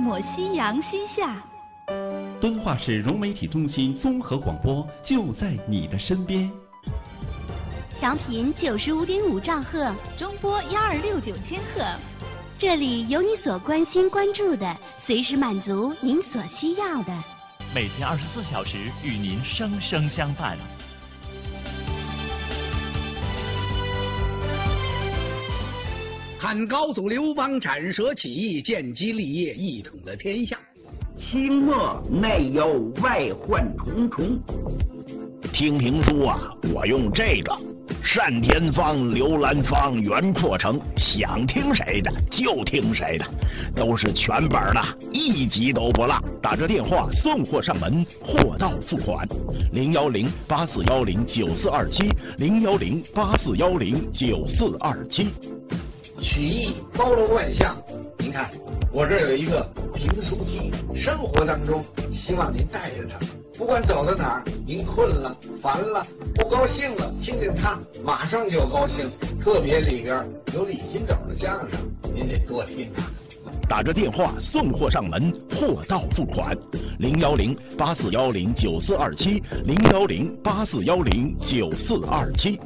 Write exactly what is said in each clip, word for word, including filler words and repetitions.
抹夕阳西下。 敦化市融媒体中心综合广播就在你的身边。 调频九十五点五兆赫，中波幺二六九千赫。这里有你所关心关注的，随时满足您所需要的。 每天二十四小时与您生生相伴。 汉高祖刘邦斩蛇起义，建基立业，一统了天下。 清末内忧外患重重。 听评书啊，我用这个单田芳、刘兰芳、袁阔成，想听谁的就听谁的，都是全本的，一集都不落。打这电话送货上门，货到付款。零幺零八四幺零九四二七，零幺零八四幺零九四二七。 曲艺包罗万象，您看我这儿有一个评书机，生活当中希望您带着它，不管走到哪儿，您困了、烦了、不高兴了，听见它马上就高兴。特别里边有李金斗的相声，您得多听它。 打着电话送货上门，货到付款。零幺零八四幺零九四二七，零幺零八四幺零九四二七。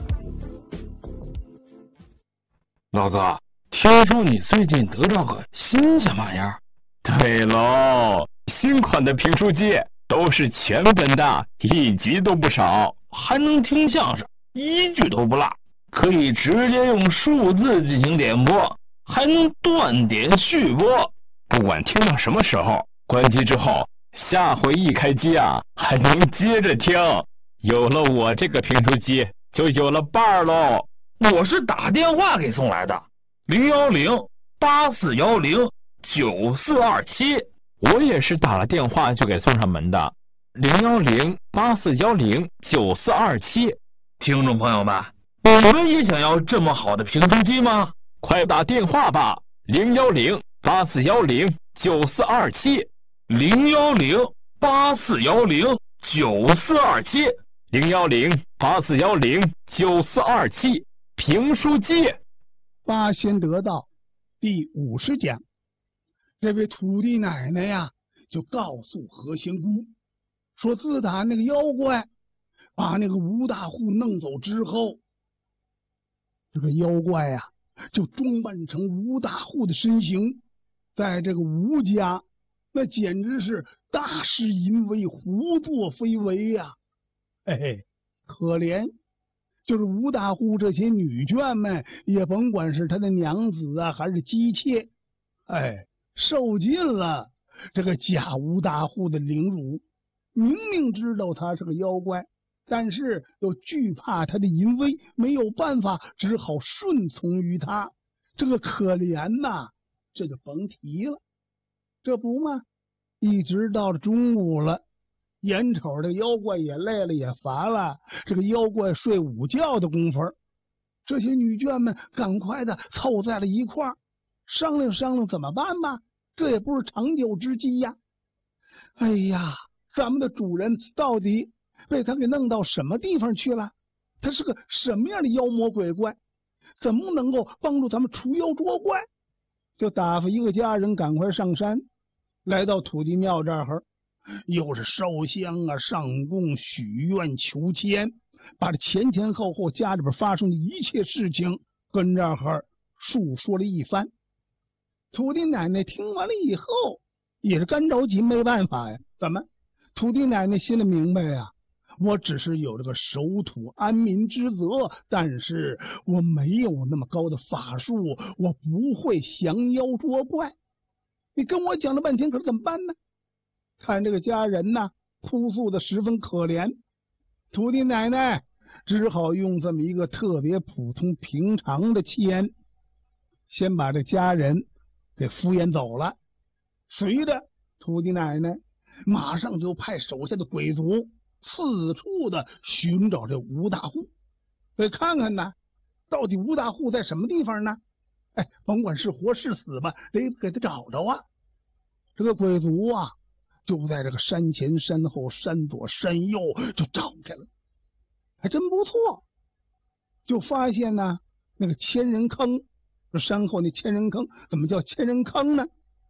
老哥，听说你最近得到个新什么玩意儿？ 对喽，新款的评书机都是全本的，一集都不少， 还能听相声，一句都不落，可以直接用数字进行点播，还能断点续播。 不管听到什么时候，关机之后，下回一开机啊，还能接着听。有了我这个评书机，就有了伴儿喽。 我是打电话给送来的，零幺零八四幺零九四二七。 我也是打了电话就给送上门的，零幺零八四幺零九四二七。 听众朋友们，你们也想要这么好的评书机吗？ 快打电话吧，零幺零八四幺零九四二七， 零幺零八四幺零九四二七， 零幺零八四幺零九四二七。评书机。 八仙得道第五十讲，这位土地奶奶呀，就告诉何仙姑说，自打那个妖怪把那个吴大户弄走之后，这个妖怪呀就装扮成吴大户的身形，在这个吴家那简直是大施淫威，胡作非为呀！嘿嘿，可怜就是吴大户这些女眷们，也甭管是他的娘子啊还是姬妾，哎，受尽了这个假吴大户的凌辱。明明知道他是个妖怪，但是又惧怕他的淫威，没有办法，只好顺从于他。这个可怜呐，这就甭提了。这不嘛，一直到了中午了，眼瞅这妖怪也累了也烦了，这个妖怪睡午觉的功夫，这些女眷们赶快的凑在了一块儿，商量商量怎么办吧，这也不是长久之计呀。哎呀，咱们的主人到底被他给弄到什么地方去了？他是个什么样的妖魔鬼怪？怎么能够帮助咱们除妖捉怪？就打发一个家人赶快上山，来到土地庙这儿，又是烧香啊、上供、许愿、求签，把这前前后后家里边发生的一切事情跟这儿述说了一番。土地奶奶听完了以后也是干着急，没办法呀。怎么？土地奶奶心里明白呀，我只是有这个守土安民之责，但是我没有那么高的法术，我不会降妖捉怪。你跟我讲了半天，可是怎么办呢？看这个家人呐，哭诉的十分可怜，土地奶奶只好用这么一个特别普通平常的签，先把这家人给敷衍走了。随着土地奶奶马上就派手下的鬼卒四处的寻找这吴大户，得看看呢，到底吴大户在什么地方呢？哎，甭管是活是死吧，得给他找着啊。这个鬼卒啊，就在这个山前山后山左山右就找去了，还真不错。就发现呢，那个千人坑，这山后那千人坑怎么叫千人坑呢？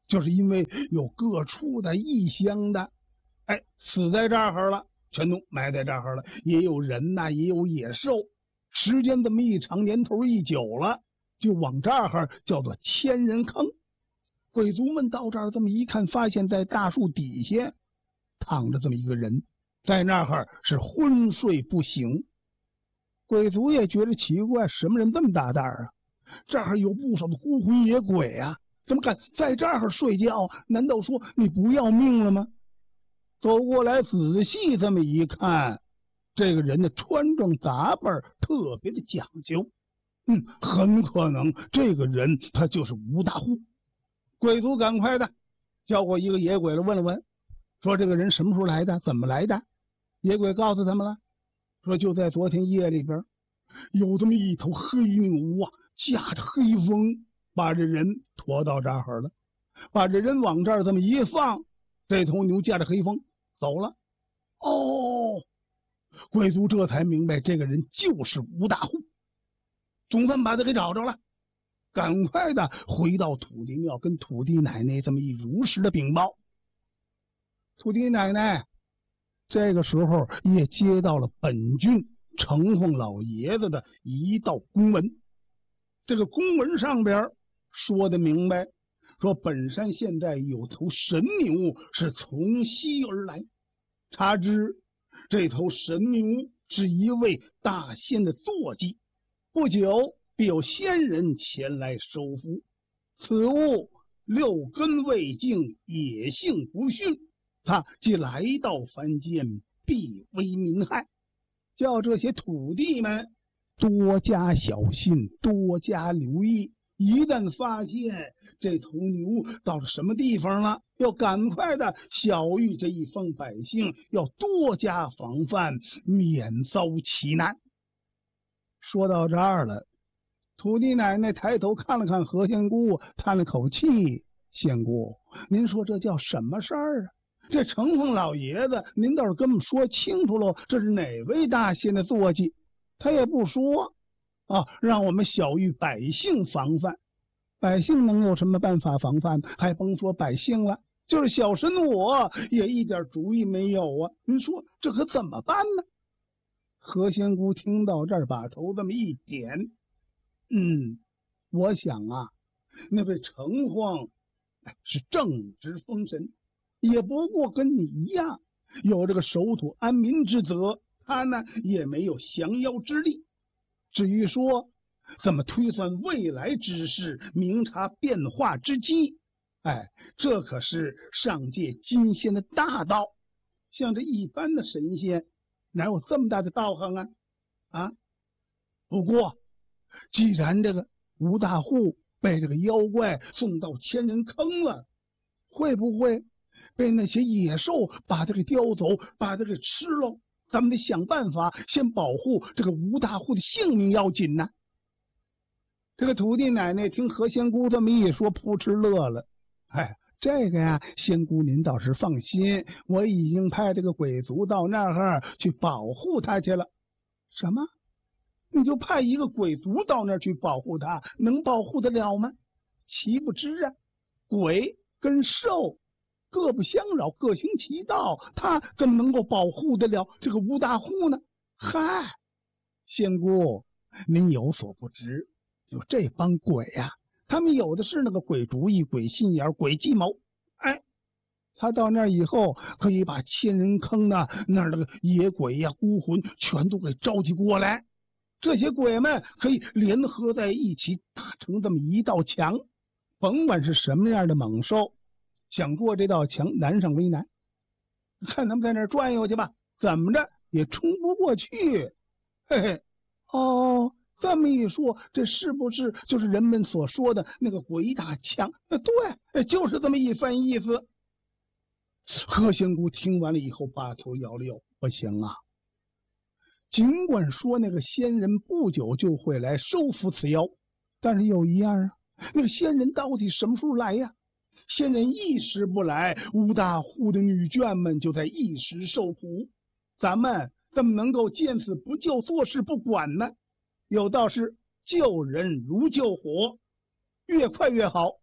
就是因为有各处的异乡的，哎，死在这儿了，全都埋在这儿了。也有人呐、啊，也有野兽。时间这么一长，年头一久了，就往这儿叫做千人坑。鬼族们到这儿这么一看，发现在大树底下躺着这么一个人，在那儿是昏睡不醒。鬼族也觉得奇怪，什么人这么大胆啊？这儿有不少的孤魂野鬼啊，怎么敢在这儿睡觉？难道说你不要命了吗？走过来仔细这么一看，这个人的穿着打扮特别的讲究，嗯，很可能这个人他就是吴大户。鬼族赶快的叫过一个野鬼来问了问，说这个人什么时候来的，怎么来的？野鬼告诉他们了，说就在昨天夜里边，有这么一头黑牛啊，驾着黑风把这人驮到这儿了，把这人往这儿这么一放，这头牛驾着黑风走了。哦，鬼族这才明白这个人就是吴大户，总算把他给找着了。赶快的回到土地庙，跟土地奶奶这么一如实的禀报。土地奶奶这个时候也接到了本郡城隍老爷子的一道公文。这个公文上边说的明白，说本山现在有头神牛是从西而来，查知这头神牛是一位大仙的坐骑，不久必有仙人前来收服。此物六根未净，野性不驯，他既来到凡间，必为民害。叫这些土地们多加小心，多加留意，一旦发现这头牛到了什么地方了，要赶快的晓谕这一方百姓，要多加防范，免遭其难。说到这儿了，土地奶奶抬头看了看何仙姑，叹了口气：仙姑，您说这叫什么事儿啊？这城隍老爷子您倒是跟我们说清楚喽，这是哪位大仙的坐骑？他也不说啊，让我们晓谕百姓防范。百姓能有什么办法防范？还甭说百姓了，就是小神我也一点主意没有啊！您说这可怎么办呢？何仙姑听到这儿，把头这么一点，嗯，我想啊，那位城隍是正直封神，也不过跟你一样有这个守土安民之责，他呢也没有降妖之力。至于说怎么推算未来之事，明察变化之机，哎，这可是上界金仙的大道，像这一般的神仙哪有这么大的道行啊？啊！不过既然这个吴大户被这个妖怪送到千人坑了，会不会被那些野兽把他给叼走，把他给吃了？咱们得想办法先保护这个吴大户的性命要紧呢。这个土地奶奶听何仙姑这么一说，扑哧乐了。哎，这个呀，仙姑您倒是放心，我已经派这个鬼族到那儿去保护他去了。什么？你就派一个鬼族到那儿去保护他，能保护得了吗？岂不知啊，鬼跟兽各不相扰，各行其道，他怎么能够保护得了这个吴大户呢？嗨，仙姑您有所不知，就这帮鬼呀、啊，他们有的是那个鬼主意、鬼心眼、鬼计谋。哎，他到那儿以后，可以把千人坑的那儿的野鬼呀、孤魂全都给召集过来。这些鬼们可以联合在一起，打成这么一道墙。甭管是什么样的猛兽，想过这道墙难上为难，看他们在那儿转悠去吧，怎么着也冲不过去。嘿嘿，哦，这么一说，这是不是就是人们所说的那个鬼打墙？对，就是这么一番意思。何仙姑听完了以后，把头摇了摇，不行啊！尽管说那个仙人不久就会来收服此妖，但是有一样啊，那个仙人到底什么时候来呀？仙人一时不来，吴大户的女眷们就在一时受苦。咱们怎么能够见死不救，坐视不管呢？有道是救人如救火，越快越好。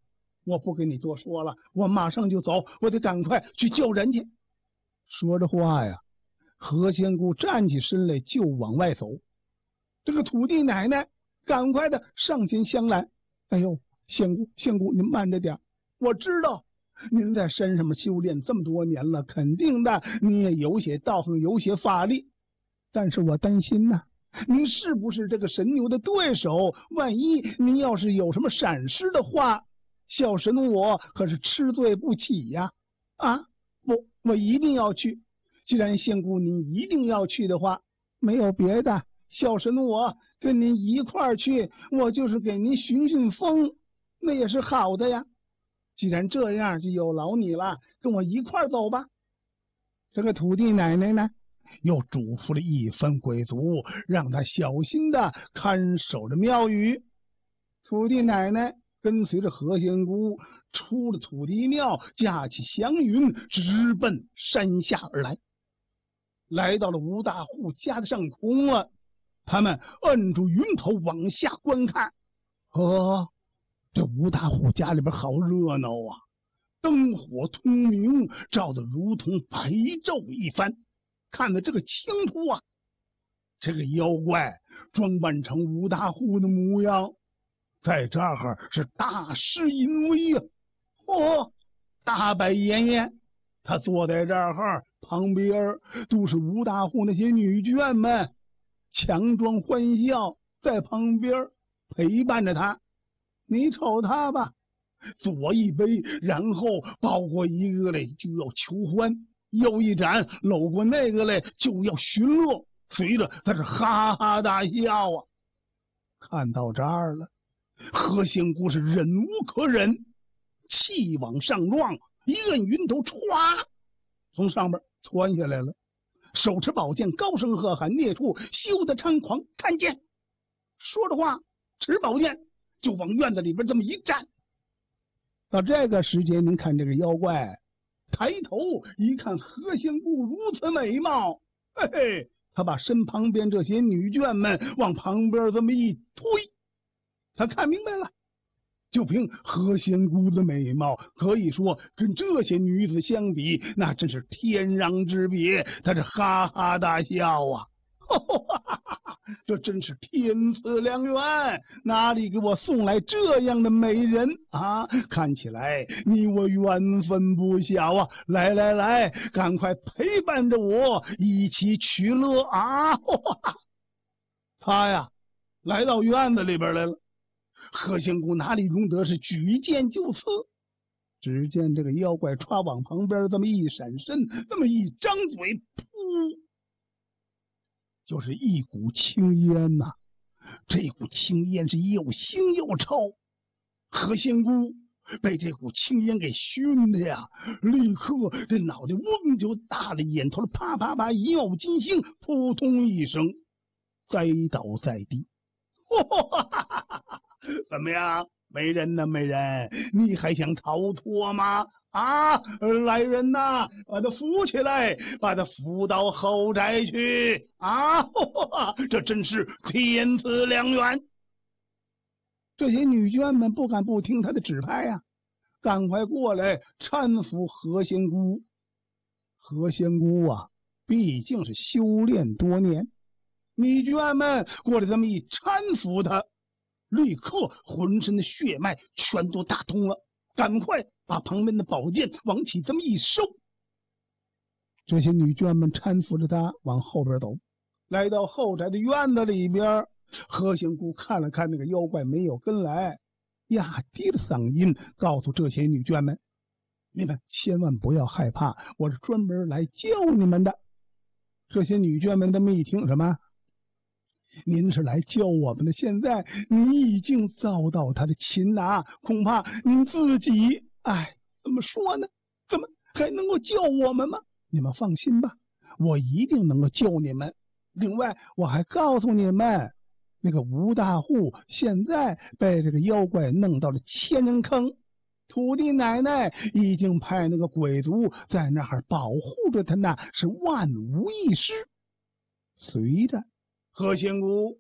我不跟你多说了，我马上就走，我得赶快去救人去。说着话呀，何仙姑站起身来就往外走。这个土地奶奶赶快的上前相拦。哎呦，仙姑仙姑，您慢着点，我知道您在山上面修炼这么多年了，肯定的你也有些道行，有些法力，但是我担心呐、啊，您是不是这个神牛的对手？万一您要是有什么闪失的话，小神我可是吃罪不起呀！啊，我我一定要去。既然仙姑您一定要去的话，没有别的，小神我跟您一块儿去，我就是给您寻寻风，那也是好的呀。既然这样，就有劳你了，跟我一块儿走吧。这个土地奶奶呢，又嘱咐了一番鬼族，让他小心的看守着庙宇。土地奶奶跟随着何仙姑出了土地庙，驾起祥云，直奔山下而来。来到了吴大户家的上空了，他们摁住云头往下观看。哦，这吴大户家里边好热闹啊，灯火通明，照得如同白昼一番。看的这个清楚啊，这个妖怪装扮成吴大户的模样，在这儿是大施淫威啊！哦，大摆筵宴，他坐在这儿，旁边都是吴大户那些女眷们，强装欢笑，在旁边陪伴着他。你瞅他吧，左一杯，然后抱过一个来就要求欢，右一盏搂过那个来就要寻乐，随着他是哈哈大笑啊！看到这儿了，何仙姑是忍无可忍，气往上撞，一摁云头，歘，从上边窜下来了，手持宝剑，高声喝喊：“孽畜，休得猖狂！看见！”说着话，持宝剑就往院子里边这么一站。到这个时间，您看这个妖怪抬头一看，何仙姑如此美貌，嘿嘿，他把身旁边这些女眷们往旁边这么一推，他看明白了，就凭何仙姑的美貌，可以说跟这些女子相比，那真是天壤之别。他是哈哈大笑啊，呵呵，这真是天赐良缘，哪里给我送来这样的美人啊？看起来你我缘分不小啊！来来来，赶快陪伴着我一起取乐啊！呵呵，他呀来到院子里边来了。何仙姑哪里容得是举剑就刺？只见这个妖怪歘往旁边这么一闪身，这么一张嘴，噗，就是一股青烟呐、啊！这股青烟是又腥又臭。何仙姑被这股青烟给熏的呀，立刻这脑袋嗡就大了，眼头啪啪啪一冒金星，扑通一声栽倒在地。哈哈哈哈！怎么样，美人呐，美人，你还想逃脱吗？啊，来人呐，把他扶起来，把他扶到后宅去啊！呵呵，这真是天赐良缘。这些女眷们不敢不听他的指派呀、啊，赶快过来搀扶何仙姑。何仙姑啊，毕竟是修炼多年，女眷们过来这么一搀扶他，立刻浑身的血脉全都打通了，赶快把旁边的宝剑往起这么一收。这些女眷们搀扶着他往后边走，来到后宅的院子里边。何仙姑看了看那个妖怪没有跟来，压低了嗓音告诉这些女眷们：“你们千万不要害怕，我是专门来救你们的。”这些女眷们这么一听，什么？您是来救我们的，现在您已经遭到他的擒拿，恐怕您自己，哎，怎么说呢？怎么还能够救我们吗？你们放心吧，我一定能够救你们。另外，我还告诉你们，那个吴大户现在被这个妖怪弄到了千人坑，土地奶奶已经派那个鬼族在那儿保护着他，那是万无一失。随着何仙姑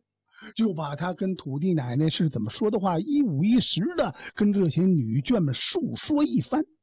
就把他跟土地奶奶是怎么说的话一五一十的跟这些女眷们述说一番。